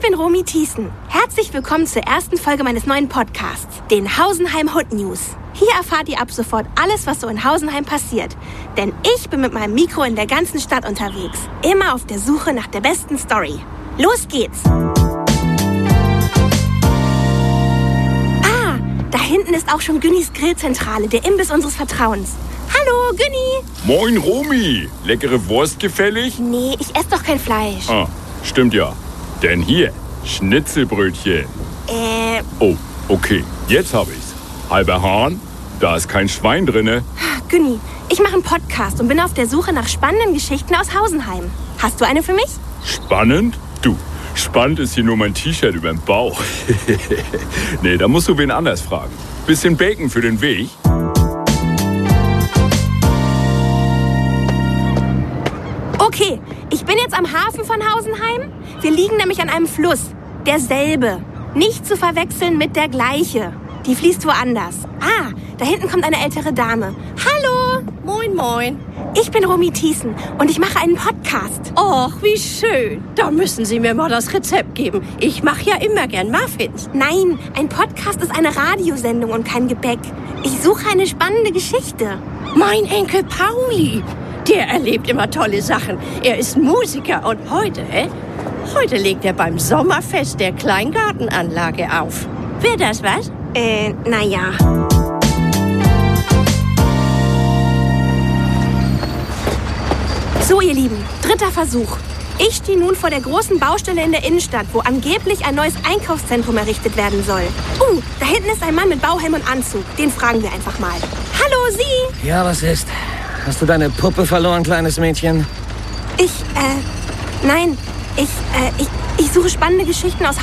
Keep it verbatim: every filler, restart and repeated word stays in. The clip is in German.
bin Romy Thiessen. Herzlich willkommen zur ersten Folge meines neuen Podcasts, den Hausenheim Hood News. Hier erfahrt ihr ab sofort alles, was so in Hausenheim passiert. Denn ich bin mit meinem Mikro in der ganzen Stadt unterwegs. Immer auf der Suche nach der besten Story. Los geht's! Ah, da hinten ist auch schon Günnis Grillzentrale, der Imbiss unseres Vertrauens. Hallo, Günni! Moin, Romy! Leckere Wurst gefällig? Nee, ich esse doch kein Fleisch. Ah, stimmt ja. Denn hier, Schnitzelbrötchen. Äh... Oh, okay, jetzt hab ich's. Halber Hahn, da ist kein Schwein drinne. Günni, ich mache einen Podcast und bin auf der Suche nach spannenden Geschichten aus Hausenheim. Hast du eine für mich? Spannend? Du, spannend ist hier nur mein T-Shirt überm Bauch. Nee, da musst du wen anders fragen. Bisschen Bacon für den Weg? Okay, ich bin jetzt am Hafen von Hausenheim. Wir liegen nämlich an einem Fluss. Derselbe. Nicht zu verwechseln mit der gleiche. Die fließt woanders. Ah, da hinten kommt eine ältere Dame. Hallo! Moin, moin. Ich bin Romy Thiessen und ich mache einen Podcast. Och, wie schön. Da müssen Sie mir mal das Rezept geben. Ich mache ja immer gern Muffins. Nein, ein Podcast ist eine Radiosendung und kein Gebäck. Ich suche eine spannende Geschichte. Mein Enkel Pauli, der erlebt immer tolle Sachen. Er ist Musiker und heute, hä? Heute legt er beim Sommerfest der Kleingartenanlage auf. Wäre das was? Äh, naja. So, ihr Lieben, dritter Versuch. Ich stehe nun vor der großen Baustelle in der Innenstadt, wo angeblich ein neues Einkaufszentrum errichtet werden soll. Uh, da hinten ist ein Mann mit Bauhelm und Anzug. Den fragen wir einfach mal. Hallo, Sie? Ja, was ist? Hast du deine Puppe verloren, kleines Mädchen? Ich, äh, nein. Ich, äh, ich, ich suche spannende Geschichten aus